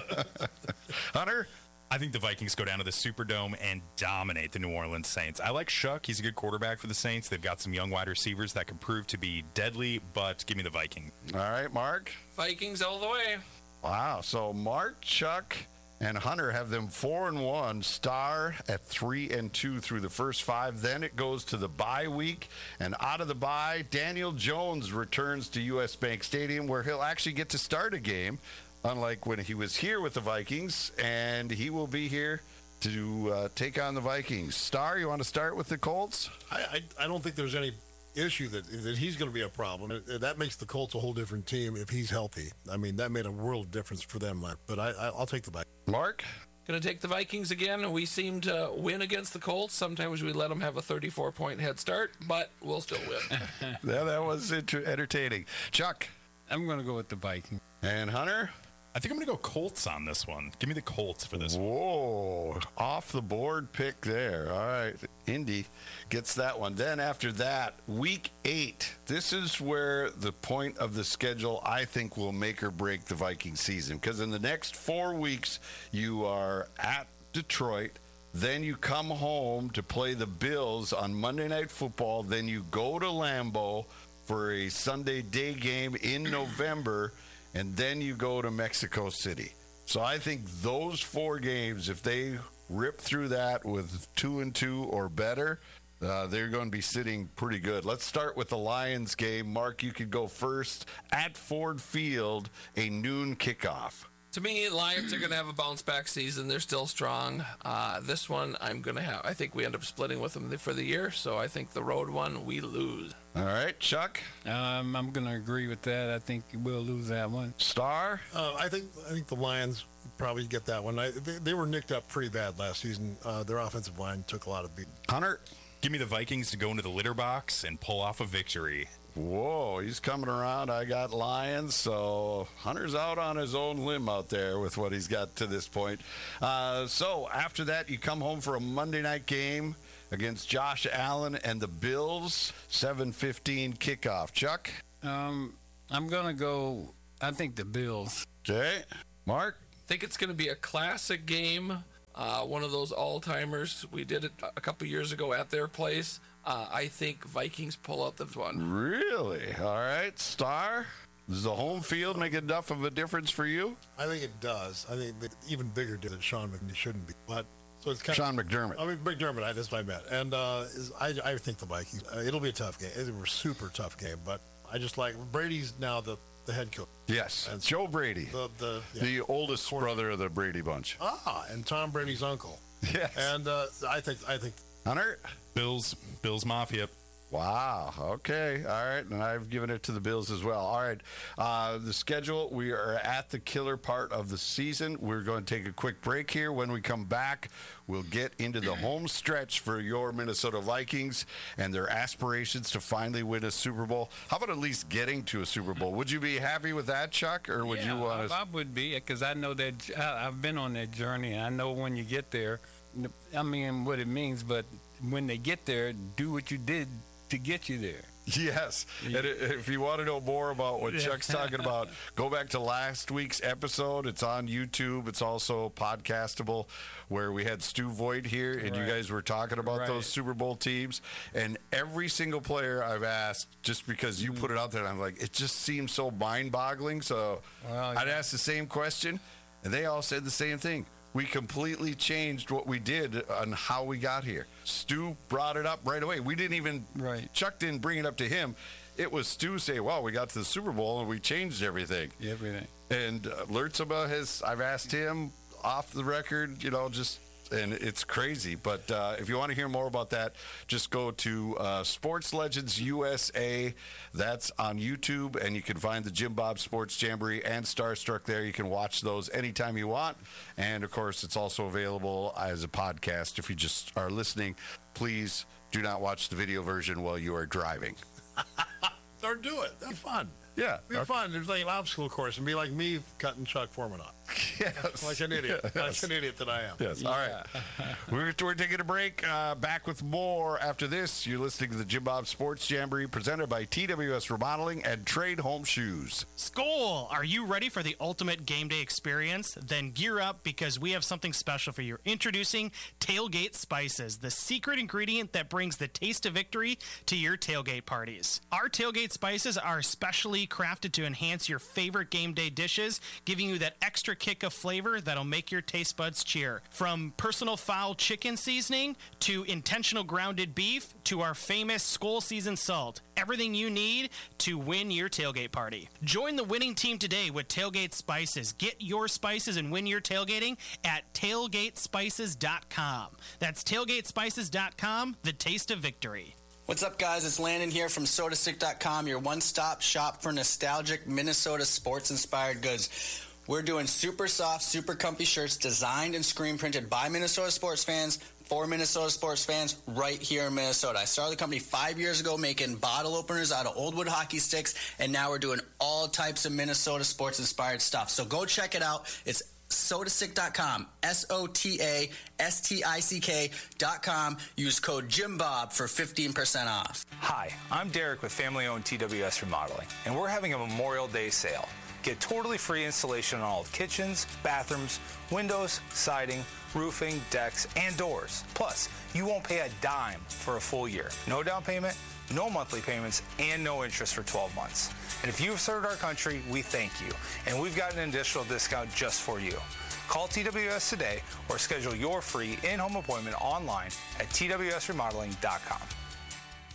Hunter? I think the Vikings go down to the Superdome and dominate the New Orleans Saints. I like Shuck. He's a good quarterback for the Saints. They've got some young wide receivers that can prove to be deadly, but give me the Vikings. All right, Mark? Vikings all the way. Wow. So Mark, Chuck, and Hunter have them four and one. Star at three and two through the first five. Then it goes to the bye week, and out of the bye, Daniel Jones returns to U S. Bank Stadium, where he'll actually get to start a game. Unlike when he was here with the Vikings, and he will be here to uh, take on the Vikings. Star, you want to start with the Colts? I, I, I don't think there's any issue that that he's going to be a problem. That makes the Colts a whole different team if he's healthy. I mean, that made a world of difference for them. But I, I, I'll take the Vikings. Mark? Going to take the Vikings again. We seem to win against the Colts. Sometimes we let them have a thirty-four point head start, but we'll still win. Yeah, that was inter- entertaining. Chuck? I'm going to go with the Vikings. And Hunter? I think I'm going to go Colts on this one. Give me the Colts for this Whoa, one. Off the board pick there. All right. Indy gets that one. Then after that, week eight. This is where the point of the schedule, I think, will make or break the Viking season. Because in the next four weeks, you are at Detroit. Then you come home to play the Bills on Monday Night Football. Then you go to Lambeau for a Sunday day game in November. And then you go to Mexico City. So I think those four games, if they rip through that with two and two or better, uh, they're going to be sitting pretty good. Let's start with the Lions game. Mark, you could go first at Ford Field, a noon kickoff. To me, Lions are going to have a bounce back season. They're still strong. Uh, this one, I'm going to have. I think we end up splitting with them for the year. So I think the road one, we lose. All right, Chuck. Um, I'm going to agree with that. I think we'll lose that one. Star. Uh, I think I think the Lions probably get that one. I, they, they were nicked up pretty bad last season. Uh, their offensive line took a lot of beat. Hunter. Give me the Vikings to go into the litter box and pull off a victory. Whoa, he's coming around. I got Lions, so Hunter's out on his own limb out there with what he's got to this point. Uh, so after that, you come home for a Monday night game against Josh Allen and the Bills, seven fifteen kickoff. Chuck? Um, I'm going to go, I think the Bills. Okay. Mark? I think it's going to be a classic game. Uh, one of those all-timers. We did it a couple years ago at their place. Uh, I think Vikings pull out this one. Really? All right. Star? Does the home field make enough of a difference for you? I think it does. I think that even bigger than Sean McDermott shouldn't be. But so it's kind Sean of, McDermott. I mean, McDermott. I, that's what I meant. And uh, is, I, I think the Vikings. Uh, it'll be a tough game. It'll be a super tough game. But I just like Brady's now the, the head coach. Yes. And Joe Brady. The the, yeah. the oldest brother of the Brady bunch. Ah, and Tom Brady's uncle. Yes. And uh, I think I think Hunter. Bills. Bills Mafia. Wow. Okay. All right. And I've given it to the Bills as well. All right. Uh, the schedule, we are at the killer part of the season. We're going to take a quick break here. When we come back, we'll get into the home stretch for your Minnesota Vikings and their aspirations to finally win a Super Bowl. How about at least getting to a Super Bowl? Would you be happy with that, Chuck, or would yeah, you want to? I, I would be, because I know that I, I've been on that journey, and I know when you get there, I mean, what it means, but when they get there, do what you did to get you there. Yes. And if you want to know more about what Chuck's talking about, go back to last week's episode. It's on YouTube. It's also podcastable, where we had Stu Voigt here, and Right. you guys were talking about Right. those Super Bowl teams. And every single player I've asked, just because you put it out there, and I'm like, it just seems so mind-boggling. So Well, I'd ask the same question, and they all said the same thing. We completely changed what we did on how we got here. Stu brought it up right away. We didn't even, right. Chuck didn't bring it up to him. It was Stu saying, well, we got to the Super Bowl and we changed everything. Everything. And uh, Lertzema has, I've asked him off the record, you know, just, and it's crazy. But uh, if you want to hear more about that, just go to uh, Sports Legends U S A. That's on YouTube, and you can find the Jim Bob Sports Jamboree and Starstruck there. You can watch those anytime you want. And, of course, it's also available as a podcast. If you just are listening, please do not watch the video version while you are driving. or do it. That'd be fun. Yeah. It'd be fun. There's like an obstacle course and be like me cutting Chuck Foreman off. Yes. Like an idiot. Yes. Like an idiot that I am. Yes. All right. we're, we're taking a break. Uh, back with more after this. You're listening to the Jim Bob Sports Jamboree presented by T W S Remodeling and Trade Home Shoes. Skol! Are you ready for the ultimate game day experience? Then gear up, because we have something special for you. Introducing Tailgate Spices, the secret ingredient that brings the taste of victory to your tailgate parties. Our Tailgate Spices are specially crafted to enhance your favorite game day dishes, giving you that extra kick of flavor that'll make your taste buds cheer. From personal foul chicken seasoning to intentional grounded beef to our famous Skol seasoned salt. Everything you need to win your tailgate party. Join the winning team today with Tailgate Spices. Get your spices and win your tailgating at tailgate spices dot com. That's tailgate spices dot com, the taste of victory. What's up, guys? It's Landon here from soda stick dot com, your one-stop shop for nostalgic Minnesota sports-inspired goods. We're doing super soft, super comfy shirts designed and screen printed by Minnesota sports fans for Minnesota sports fans right here in Minnesota. I started the company five years ago making bottle openers out of old wood hockey sticks, and now we're doing all types of Minnesota sports-inspired stuff. So go check it out. It's soda stick dot com, S O T A S T I C K dot com. Use code JimBob for fifteen percent off. Hi, I'm Derek with family-owned T W S Remodeling, and we're having a Memorial Day sale. Get totally free installation on all kitchens, bathrooms, windows, siding, roofing, decks, and doors. Plus, you won't pay a dime for a full year. No down payment, no monthly payments, and no interest for twelve months. And if you've served our country, we thank you. And we've got an additional discount just for you. Call T W S today or schedule your free in-home appointment online at T W S remodeling dot com.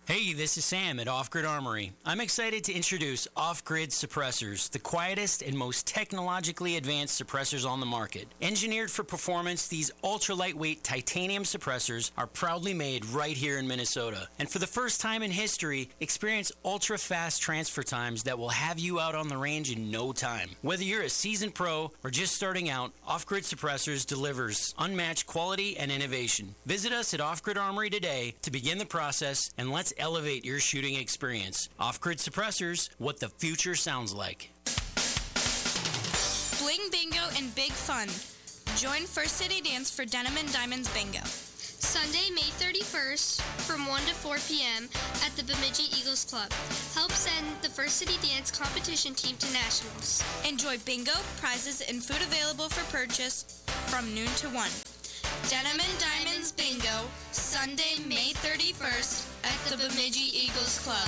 Hey, this is Sam at Off Grid Armory. I'm excited to introduce Off Grid Suppressors, the quietest and most technologically advanced suppressors on the market. Engineered for performance, these ultra-lightweight titanium suppressors are proudly made right here in Minnesota. And for the first time in history, experience ultra-fast transfer times that will have you out on the range in no time. Whether you're a seasoned pro or just starting out, Off Grid Suppressors delivers unmatched quality and innovation. Visit us at Off Grid Armory today to begin the process, and let's elevate your shooting experience. Off-Grid Suppressors, what the future sounds like. Bling Bingo and Big Fun. Join First City Dance for Denim and Diamonds Bingo. Sunday, May thirty-first from one to four p.m. at the Bemidji Eagles Club. Help send the First City Dance competition team to nationals. Enjoy bingo, prizes, and food available for purchase from noon to one. Denim and Diamonds Bingo, Sunday, May thirty-first at the Bemidji Eagles Club.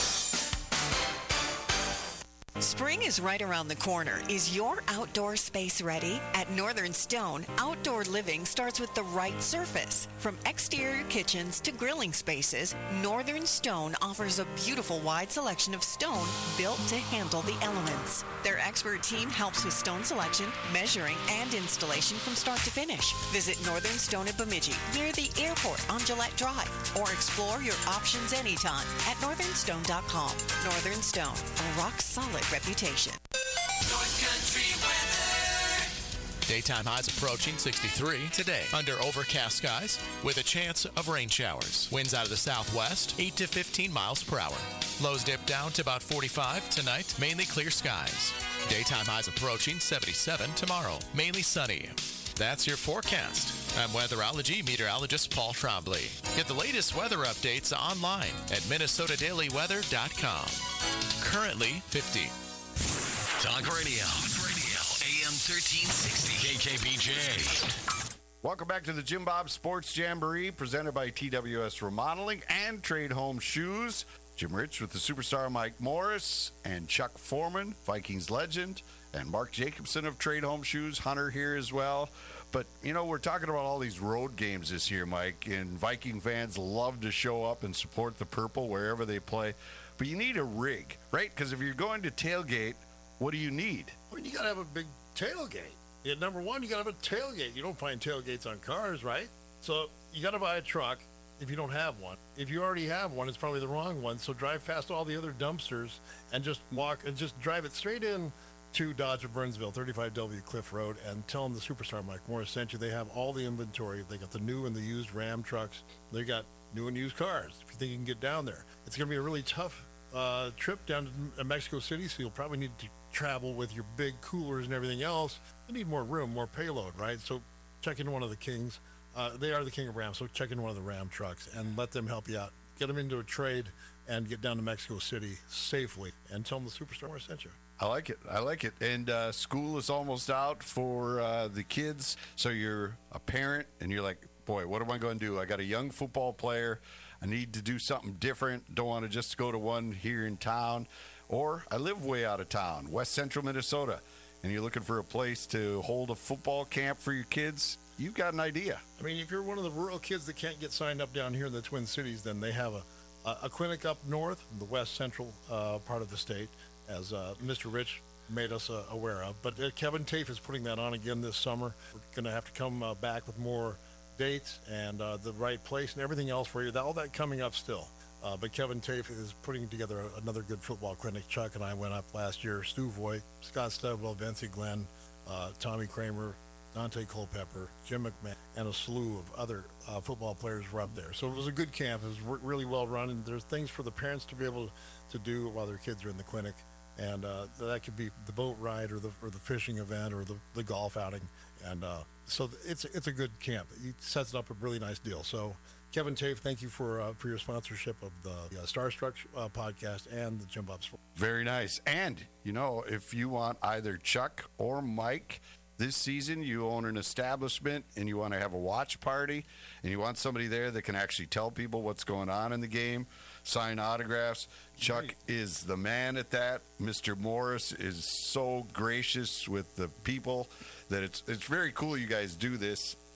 Spring is right around the corner. Is your outdoor space ready? At Northern Stone, outdoor living starts with the right surface. From exterior kitchens to grilling spaces, Northern Stone offers a beautiful wide selection of stone built to handle the elements. Their expert team helps with stone selection, measuring, and installation from start to finish. Visit Northern Stone at Bemidji, near the airport on Gillette Drive, or explore your options anytime at northern stone dot com. Northern Stone, a rock-solid reputation. North Country weather. Daytime highs approaching sixty-three today under overcast skies with a chance of rain showers. Winds out of the southwest, eight to fifteen miles per hour. Lows dip down to about forty-five tonight, mainly clear skies. Daytime highs approaching seventy-seven tomorrow, mainly sunny. That's your forecast. I'm weatherology meteorologist Paul Trombley. Get the latest weather updates online at minnesota daily weather dot com. Currently fifty. Talk Radio. Talk Radio. A M thirteen sixty. K K B J. Welcome back to the Jim Bob Sports Jamboree, presented by T W S Remodeling and Trade Home Shoes. Jim Rich with the superstar Mike Morris and Chuck Foreman, Vikings legend, and Mark Jacobson of Trade Home Shoes. Hunter here as well. But, you know, we're talking about all these road games this year, Mike, and Viking fans love to show up and support the Purple wherever they play. But you need a rig, right? Because if you're going to tailgate, what do you need? Well, you got to have a big tailgate. Yeah, number one, you got to have a tailgate. You don't find tailgates on cars, right? So you got to buy a truck if you don't have one. If you already have one, it's probably the wrong one. So drive past all the other dumpsters and just walk and just drive it straight in to Dodge of Burnsville, thirty-five W Cliff Road, and tell them the superstar Mike Morris sent you. They have all the inventory. They got the new and the used Ram trucks. They got new and used cars. If you think you can get down there, it's going to be a really tough uh, trip down to Mexico City. So you'll probably need to travel with your big coolers and everything else. You need more room, more payload, right? So check in one of the Kings. Uh, they are the King of Ram, so check in one of the Ram trucks and let them help you out. Get them into a trade and get down to Mexico City safely, and tell them the superstar Morris sent you. I like it. I like it. And uh, school is almost out for uh, the kids. So you're a parent and you're like, boy, what am I going to do? I got a young football player. I need to do something different. Don't want to just go to one here in town. Or I live way out of town, West Central Minnesota, and you're looking for a place to hold a football camp for your kids. You've got an idea. I mean, if you're one of the rural kids that can't get signed up down here in the Twin Cities, then they have a, a, a clinic up north in the West Central uh, part of the state, as uh, Mister Rich made us uh, aware of. But uh, Kevin Tafe is putting that on again this summer. We're going to have to come uh, back with more dates and uh, the right place and everything else for you. That, all that coming up still. Uh, but Kevin Tafe is putting together a, another good football clinic. Chuck and I went up last year. Stu Voigt, Scott Studwell, Vincey Glenn, uh, Tommy Kramer, Dante Culpepper, Jim McMahon, and a slew of other uh, football players were up there. So it was a good camp. It was re- really well run, and there's things for the parents to be able to do while their kids are in the clinic. And uh, that could be the boat ride or the or the fishing event or the, the golf outing. And uh, so it's it's a good camp. It sets it up a really nice deal. So Kevin Tafe, thank you for uh, for your sponsorship of the uh, Starstruck uh, podcast and the Jim Bob Sport. Very nice. And, you know, if you want either Chuck or Mike this season, you own an establishment and you want to have a watch party and you want somebody there that can actually tell people what's going on in the game, sign autographs. Chuck right. is the man at that. Mister Morris is so gracious with the people that it's it's very cool you guys do this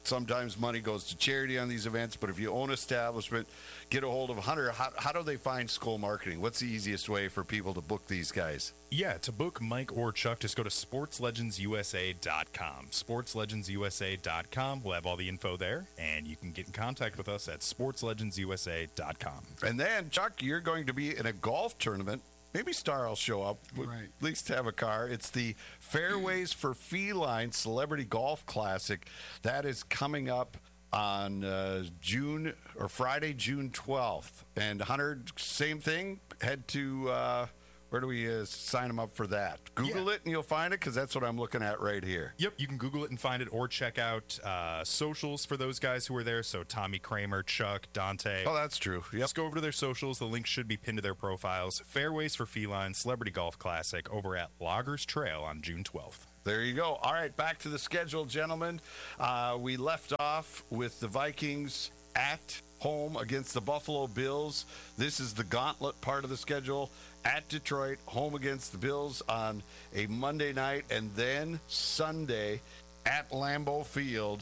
Sometimes money goes to charity on these events, but if you own establishment, get a hold of Hunter. How, how do they find Skull Marketing? What's the easiest way for people to book these guys? Yeah, to book Mike or Chuck, just go to sports legends u s a dot com. sports legends u s a dot com. We'll have all the info there, and you can get in contact with us at sports legends u s a dot com. And then, Chuck, you're going to be in a golf tournament. Maybe Star will show up, Right. at least have a car. It's the Fairways for Feline Celebrity Golf Classic. That is coming up on uh, June or Friday, June twelfth. And Hunter, same thing. Head to, uh, where do we uh, sign them up for that? Google Yeah. it and you'll find it, because that's what I'm looking at right here. Yep, you can Google it and find it, or check out uh, socials for those guys who are there. So Tommy Kramer, Chuck, Dante. Oh, that's true. Yep. Just go over to their socials. The link should be pinned to their profiles. Fairways for Feline Celebrity Golf Classic over at Loggers Trail on June twelfth. There you go. All right, back to the schedule, gentlemen. Uh, we left off with the Vikings at home against the Buffalo Bills. This is the gauntlet part of the schedule. At Detroit, home against the Bills on a Monday night, and then Sunday at Lambeau Field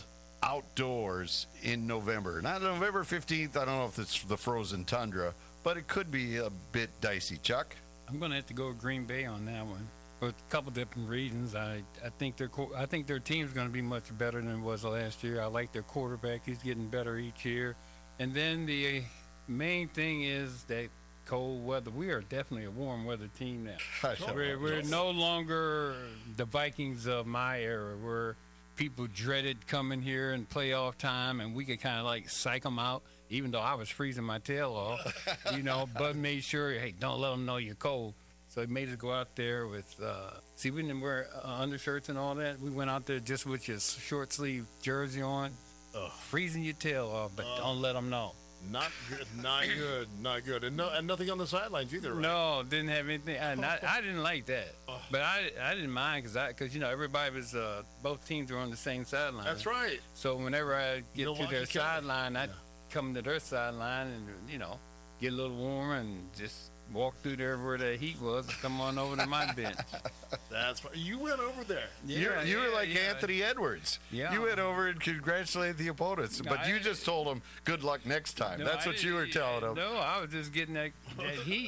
outdoors in November. Not November fifteenth. I don't know if it's the frozen tundra, but it could be a bit dicey. Chuck? I'm going to have to go with Green Bay on that one for a couple different reasons. I, I think their co- I think their team's going to be much better than it was last year. I like their quarterback; he's getting better each year. And then the main thing is that cold weather. We are definitely a warm weather team now. We're, we're no longer the Vikings of my era, where people dreaded coming here in playoff time, and we could kind of like psych them out. Even though I was freezing my tail off, you know, Bud made sure, hey, don't let them know you're cold. So he made us go out there with, uh, see, we didn't wear uh, undershirts and all that. We went out there just with your short sleeve jersey on, Ugh. freezing your tail off, but Uh. don't let them know. Not good, not good, not good, and no, and nothing on the sidelines either. Right? No, didn't have anything. And I, I didn't like that, but I, I didn't mind because I, because you know everybody was, uh, both teams were on the same sideline. That's right. So whenever I get to Milwaukee their County. sideline, I come to their sideline and you know get a little warmer and just walk through there where the heat was and come on over to my bench. That's right. You went over there. you you were yeah, like yeah. Anthony Edwards. Yeah. You went over and congratulated the opponents, but I- you just told them good luck next time. No, That's I what you were didn't- telling them. No, I was just getting that, that heat.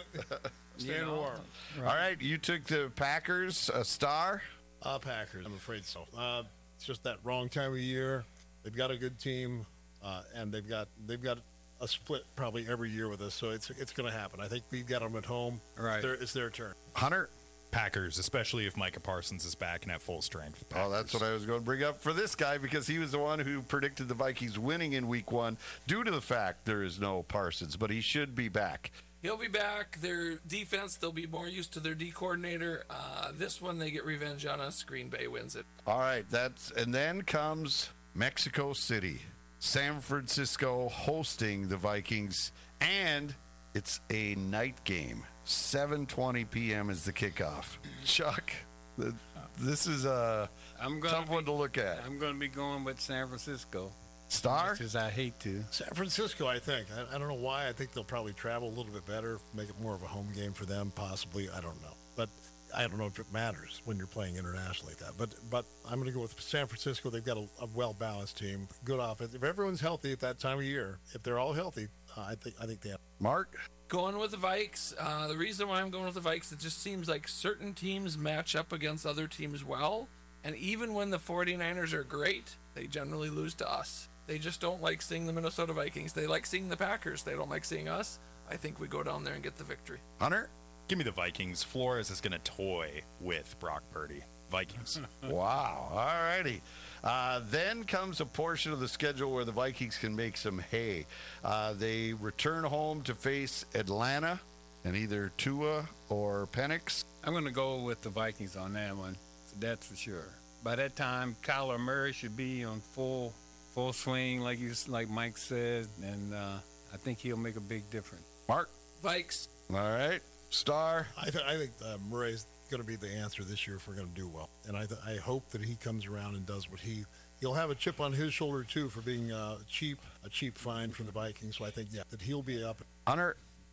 Staying know? warm. All right, you took the Packers a star. Uh, Packers. I'm afraid so. Uh, it's just that wrong time of year. They've got a good team, uh, and they've got they've got a split probably every year with us. So it's it's going to happen. I think we've got them at home. Right. It's their, it's their turn. Hunter. Packers, especially if Micah Parsons is back and at full strength. Oh, that's what I was going to bring up for this guy, because he was the one who predicted the Vikings winning in week one due to the fact there is no Parsons, but he should be back. He'll be back. Their defense, they'll be more used to their D coordinator. Uh, this one, they get revenge on us. Green Bay wins it. All right, that's and then comes Mexico City, San Francisco hosting the Vikings, and it's a night game. seven twenty p.m. is the kickoff. Chuck, the, this is a I'm gonna tough be, one to look at. I'm going to be going with San Francisco. Star? Because I hate to. San Francisco, I think. I, I don't know why. I think they'll probably travel a little bit better, make it more of a home game for them, possibly. I don't know. But I don't know if it matters when you're playing internationally like that. But but I'm going to go with San Francisco. They've got a, a well-balanced team, good offense. If everyone's healthy at that time of year, if they're all healthy, uh, I think I think they have. Mark? Going with the Vikes. Uh, the reason why I'm going with the Vikes, it just seems like certain teams match up against other teams well. And even when the 49ers are great, they generally lose to us. They just don't like seeing the Minnesota Vikings. They like seeing the Packers. They don't like seeing us. I think we go down there and get the victory. Hunter? Give me the Vikings. Flores is going to toy with Brock Purdy. Vikings. Wow. All righty. Uh, then comes a portion of the schedule where the Vikings can make some hay. Uh, they return home to face Atlanta and either Tua or Penix. I'm going to go with the Vikings on that one. That's for sure. By that time, Kyler Murray should be on full full swing, like you, like Mike said, and uh, I think he'll make a big difference. Mark? Vikes. All right. Star? I, th- I think uh, Murray's going to be the answer this year if we're going to do well. And I, th- I hope that he comes around and does what he he'll have a chip on his shoulder too for being uh, cheap, a cheap find for the Vikings. So I think yeah that he'll be up. Hunter?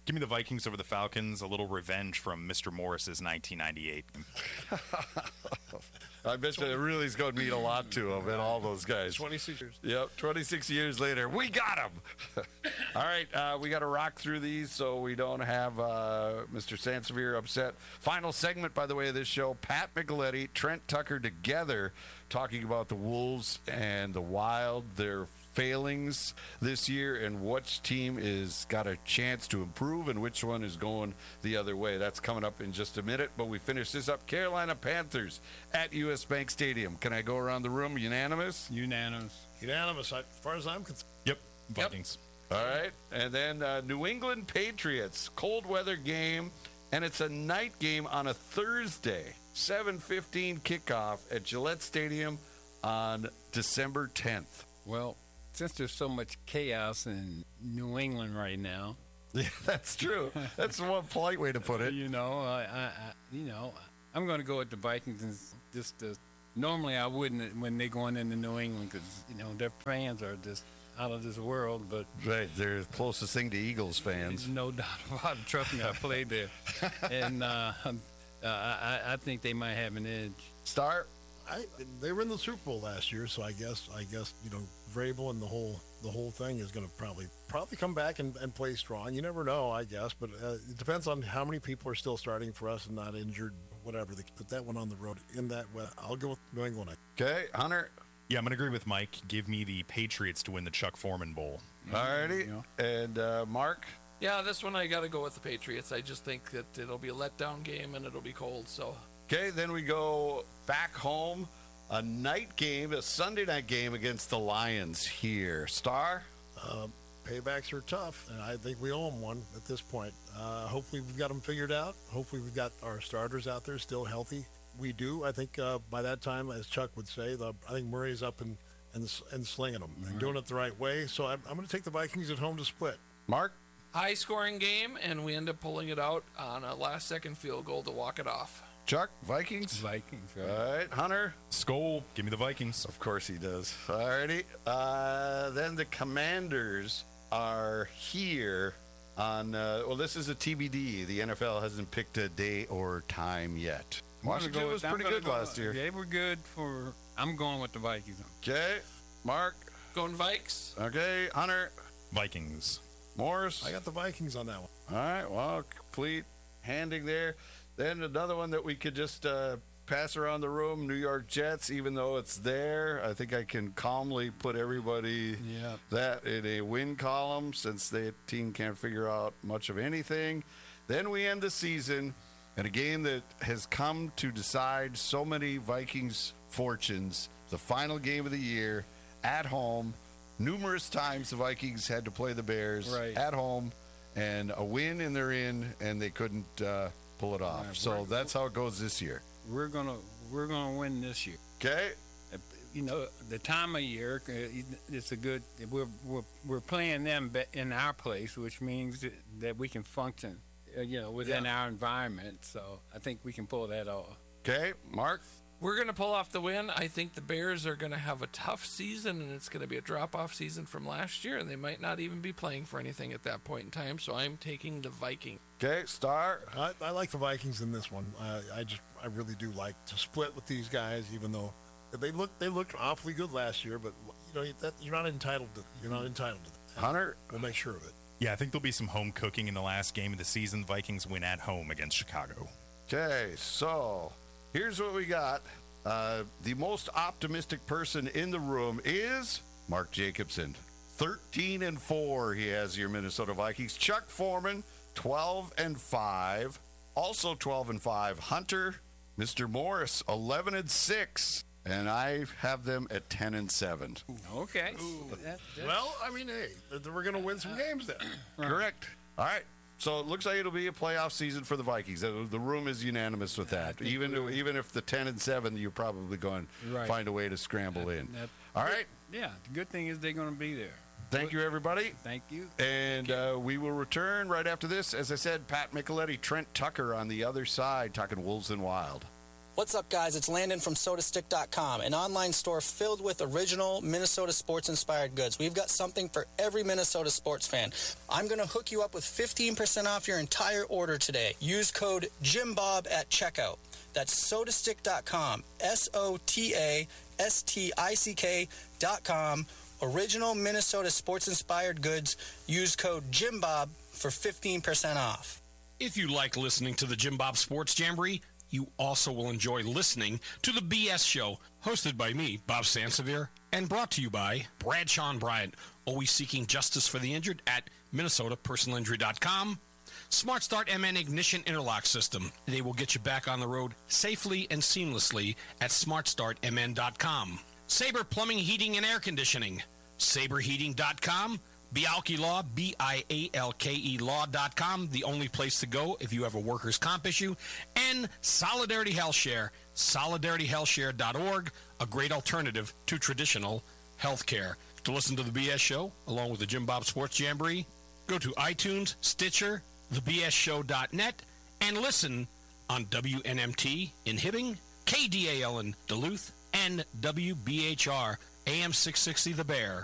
Give me the Vikings over the Falcons. A little revenge from Mister Morris's nineteen ninety-eight. I bet you it really is going to mean a lot to him and all those guys. twenty-six years. Yep, twenty-six years later, we got him. All right, uh, we got to rock through these so we don't have uh, Mister Sansevier upset. Final segment, by the way, of this show, Pat Micheletti, Trent Tucker together talking about the Wolves and the Wild, their failings this year, and which team is got a chance to improve and which one is going the other way. That's coming up in just a minute, but we finish this up. Carolina Panthers at U S Bank Stadium. Can I go around the room? Unanimous? Unanimous. Unanimous, as far as I'm concerned. Yep, Vikings. Yep. All right, and then uh, New England Patriots, cold weather game, and it's a night game on a Thursday, seven fifteen kickoff at Gillette Stadium on December tenth. Well, since there's so much chaos in New England right now, yeah, that's true. That's one polite way to put it. You know, I, I, I you know, I'm going to go with the Vikings. And just uh, normally I wouldn't when they're going into New England because you know their fans are just out of this world. But right, they're the closest thing to Eagles fans. No doubt about it. Trust me, I played there, and uh, uh, I, I think they might have an edge. Start. I, they were in the Super Bowl last year, so I guess I guess you know Vrabel and the whole the whole thing is going to probably probably come back and, and play strong. You never know, I guess, but uh, it depends on how many people are still starting for us and not injured, whatever. They put that one on the road in that way. I'll go with New England. Okay, Hunter. Yeah, I'm going to agree with Mike. Give me the Patriots to win the Chuck Foreman Bowl. All righty, and uh, Mark. Yeah, this one I got to go with the Patriots. I just think that it'll be a letdown game and it'll be cold. So. Okay, then we go back home. A night game, a Sunday night game against the Lions here. Star? Uh, paybacks are tough, and I think we owe them one at this point. Uh, hopefully we've got them figured out. Hopefully we've got our starters out there still healthy. We do. I think uh, by that time, as Chuck would say, the, I think Murray's up and, and, and slinging them and doing it the right way. So I'm, I'm going to take the Vikings at home to split. Mark? High-scoring game, and we end up pulling it out on a last-second field goal to walk it off. Chuck, Vikings? Vikings, right. All right, Hunter? Skull, give me the Vikings. Of course he does. All righty. Uh, then the Commanders are here on, uh, well, this is a T B D. The N F L hasn't picked a day or time yet. Washington go was with, pretty good go, last year. They were good for, I'm going with the Vikings. Okay, Mark? Going Vikes. Okay, Hunter? Vikings. Morris? I got the Vikings on that one. All right, well, complete handing there. Then another one that we could just uh, pass around the room, New York Jets, even though it's there. I think I can calmly put everybody Yep. that in a win column since the team can't figure out much of anything. Then we end the season in a game that has come to decide so many Vikings fortunes. The final game of the year at home. Numerous times the Vikings had to play the Bears right. at home, and a win and they're in, and they couldn't uh, pull it off. Right, so that's how it goes this year. We're gonna we're gonna win this year. Okay. You know the time of year. uh, It's a good. We're we're, we're playing them be- in our place, which means that, that we can function. Uh, you know, within Yeah. our environment. So I think we can pull that off. Okay, Mark. We're going to pull off the win. I think the Bears are going to have a tough season, and it's going to be a drop-off season from last year, and they might not even be playing for anything at that point in time, so I'm taking the Vikings. Okay, Star. I, I like the Vikings in this one. I, I just, I really do like to split with these guys, even though they look, they looked awfully good last year. But you know, that, you're not entitled to, you're not entitled to that. Hunter, we'll make sure of it. Yeah, I think there'll be some home cooking in the last game of the season. The Vikings win at home against Chicago. Okay, so here's what we got. Uh, the most optimistic person in the room is Mark Jacobson. thirteen and four he has your Minnesota Vikings. Chuck Foreman, twelve and five. Also twelve and five. Hunter, Mister Morris, eleven and six. And I have them at ten and seven. Okay. That, well, I mean, hey, we're going to win some games then. Correct. All right. So it looks like it'll be a playoff season for the Vikings. The the room is unanimous with that. Even if, even if the ten and seven, you're probably going to Right. find a way to scramble in. That- All right. Yeah. The good thing is they're going to be there. Thank you, everybody. Thank you. And uh, we will return right after this. As I said, Pat Micheletti, Trent Tucker on the other side, talking Wolves and Wild. What's up, guys? It's Landon from soda stick dot com, an online store filled with original Minnesota sports-inspired goods. We've got something for every Minnesota sports fan. I'm going to hook you up with fifteen percent off your entire order today. Use code JimBob at checkout. That's soda stick dot com, S O T A S T I C K dot com. Original Minnesota sports-inspired goods. Use code JimBob for fifteen percent off. If you like listening to the Jim Bob Sports Jamboree, you also will enjoy listening to the B S Show, hosted by me, Bob Sansevier, and brought to you by Bradshaw and Bryant, always seeking justice for the injured at Minnesota Personal Injury dot com. Smart Start M N Ignition Interlock System. They will get you back on the road safely and seamlessly at Smart Start M N dot com. Sabre Plumbing, Heating, and Air Conditioning. Sabre Heating dot com. Bialke Law, B I A L K E Law dot com, the only place to go if you have a workers' comp issue. And Solidarity Health Share, solidarity health share dot org, a great alternative to traditional health care. To listen to the B S Show, along with the Jim Bob Sports Jamboree, go to iTunes, Stitcher, the B S show dot net, and listen on W N M T in Hibbing, K D A L in Duluth, and W B H R A M six sixty The Bear